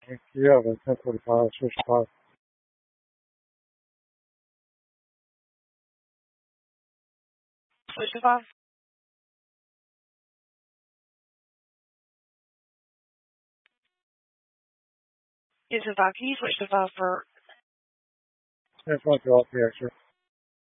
Yeah, but 10:45, switch 5. Switch to 5? It's a 5. Can you switch to 5 for... It's not the off the extra.